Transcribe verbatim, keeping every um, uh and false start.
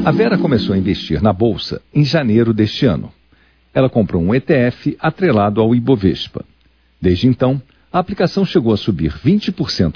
A Vera começou a investir na Bolsa em janeiro deste ano. Ela comprou um E T F atrelado ao Ibovespa. Desde então, a aplicação chegou a subir vinte por cento